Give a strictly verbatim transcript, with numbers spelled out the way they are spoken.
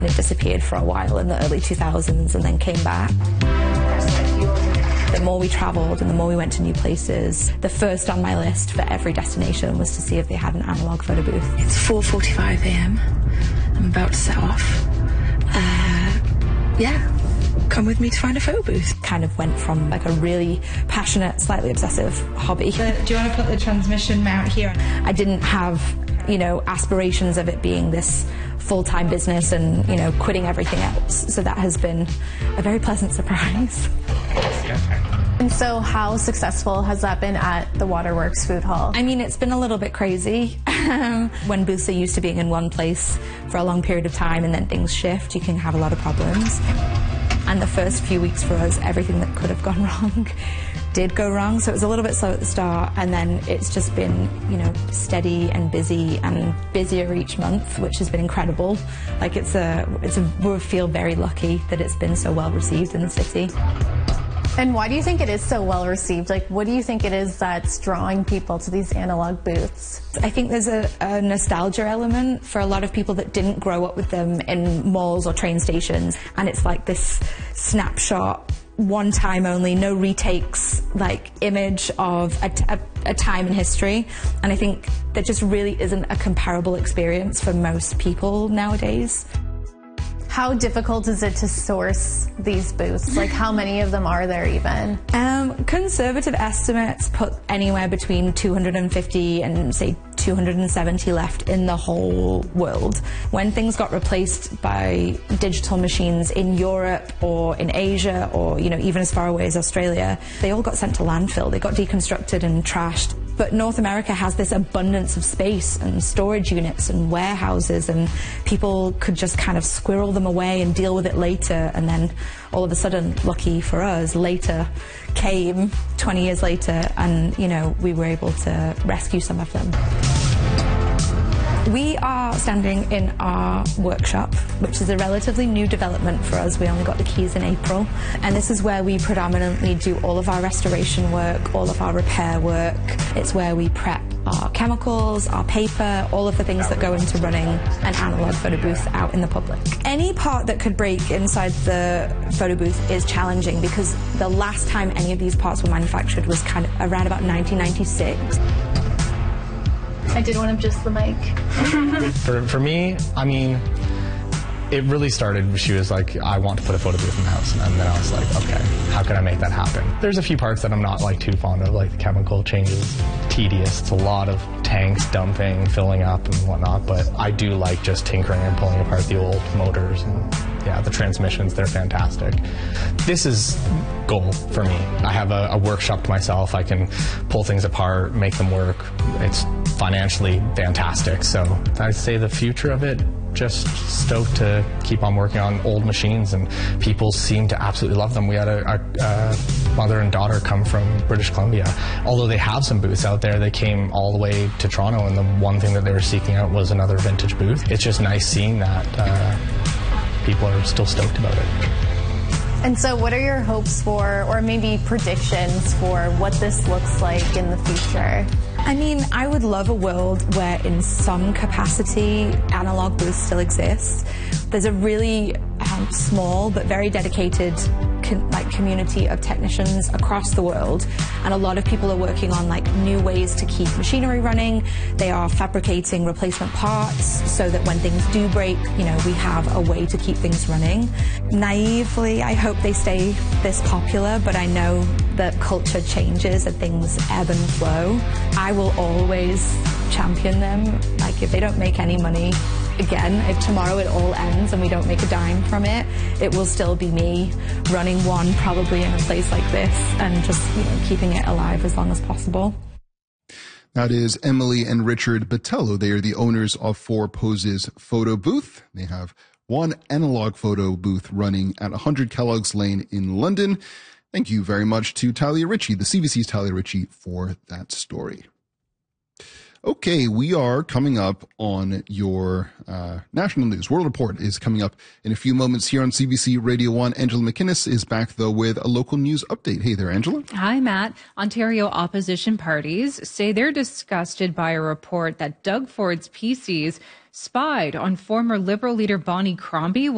It disappeared for a while in the early two thousands and then came back. The more we travelled and the more we went to new places, the first on my list for every destination was to see if they had an analogue photo booth. It's four forty-five a m I'm about to set off. Uh, yeah, come with me to find a photo booth. Kind of went from like a really passionate, slightly obsessive hobby. Do you want to put the transmission mount here? I didn't have, you know, aspirations of it being this full-time business and, you know, quitting everything else. So that has been a very pleasant surprise. And so how successful has that been at the Waterworks Food Hall? I mean, it's been a little bit crazy. When booths are used to being in one place for a long period of time and then things shift, you can have a lot of problems. And the first few weeks for us, everything that could have gone wrong did go wrong. So it was a little bit slow at the start, and then it's just been, you know, steady and busy and busier each month, which has been incredible. Like it's a, it's a, we feel very lucky that it's been so well received in the city. And why do you think it is so well received? Like, what do you think it is that's drawing people to these analog booths? I think there's a, a nostalgia element for a lot of people that didn't grow up with them in malls or train stations, and it's like this snapshot, one time only, no retakes, like image of a, a, a time in history. And I think there just really isn't a comparable experience for most people nowadays. How difficult is it to source these booths? Like, how many of them are there even? Um, conservative estimates put anywhere between two hundred fifty and, say, two hundred seventy left in the whole world. When things got replaced by digital machines in Europe or in Asia or, you know, even as far away as Australia, they all got sent to landfill. They got deconstructed and trashed. But North America has this abundance of space and storage units and warehouses, and people could just kind of squirrel them away and deal with it later. And then all of a sudden, lucky for us, later came twenty years later, and, you know, we were able to rescue some of them. We are standing in our workshop, which is a relatively new development for us. We only got the keys in April. And this is where we predominantly do all of our restoration work, all of our repair work. It's where we prep our chemicals, our paper, all of the things that go into running an analog photo booth out in the public. Any part that could break inside the photo booth is challenging, because the last time any of these parts were manufactured was kind of around about nineteen ninety-six. I did want to adjust the mic. for, for me, I mean, it really started, she was like, I want to put a photo booth in the house. And then I was like, okay, how can I make that happen? There's a few parts that I'm not like too fond of, like the chemical changes, tedious. It's a lot of tanks dumping, filling up and whatnot, but I do like just tinkering and pulling apart the old motors. And yeah, the transmissions, they're fantastic. This is goal for me. I have a, a workshop to myself. I can pull things apart, make them work. It's financially fantastic. So I'd say the future of it, just stoked to keep on working on old machines, and people seem to absolutely love them. We had a, a, a mother and daughter come from British Columbia. Although they have some booths out there, they came all the way to Toronto, and the one thing that they were seeking out was another vintage booth. It's just nice seeing that uh, people are still stoked about it. And so what are your hopes for, or maybe predictions for, what this looks like in the future? I mean, I would love a world where in some capacity analog booths still exist. There's a really um, small but very dedicated con like community of technicians across the world, and a lot of people are working on like new ways to keep machinery running. They are fabricating replacement parts so that when things do break, you know, we have a way to keep things running. Naively, I hope they stay this popular, but I know that culture changes and things ebb and flow. I will always champion them. Like, if they don't make any money, again, if tomorrow it all ends and we don't make a dime from it, it will still be me running one probably in a place like this and just, you know, keeping it alive as long as possible. That is Emily and Richard Botello. They are the owners of Four Poses Photo Booth. They have one analog photo booth running at one hundred Kellogg's Lane in London. Thank you very much to Talia Ritchie, the C B C's Talia Ritchie, for that story. Okay, we are coming up on your uh, national news. World Report is coming up in a few moments here on C B C Radio one. Angela McInnes is back, though, with a local news update. Hey there, Angela. Hi, Matt. Ontario opposition parties say they're disgusted by a report that Doug Ford's P Cs spied on former Liberal leader Bonnie Crombie